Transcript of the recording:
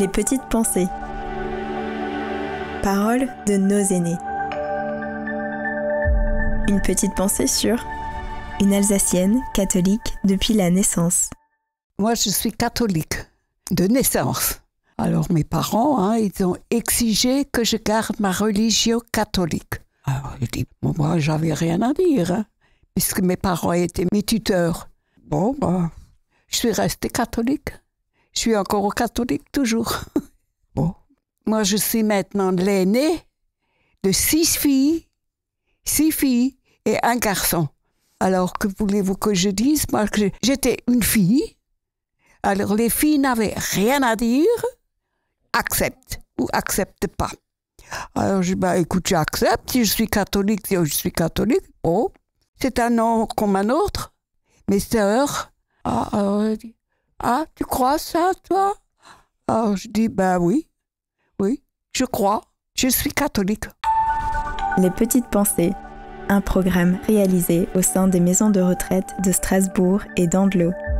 Les petites pensées. Paroles de nos aînés. Une petite pensée sur une Alsacienne catholique depuis la naissance. Moi, je suis catholique de naissance. Alors, mes parents, ils ont exigé que je garde ma religion catholique. Alors, je dis, moi, j'avais rien à dire, puisque mes parents étaient mes tuteurs. Bon, je suis restée catholique. Je suis encore catholique toujours. Bon, moi, je suis maintenant l'aînée de 6 filles et un garçon. Alors, que voulez-vous que je dise? Moi, j'étais une fille. Alors, les filles n'avaient rien à dire. Accepte ou accepte pas. Alors, je dis, écoute, j'accepte. Si je suis catholique, bon, c'est un nom comme un autre. Mes sœurs, alors, elle dit, tu crois ça, toi? Alors, je dis, oui, je crois. Je suis catholique. Les petites pensées. Un programme réalisé au sein des maisons de retraite de Strasbourg et d'Andelot.